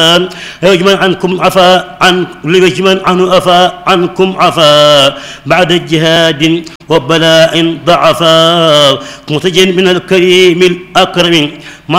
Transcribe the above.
يجمع عنكم عفا عن ليجمع عنه عفا عنكم عفا بعد جهاد وبلاء ضعفا متجن من الكريم الأكرم ما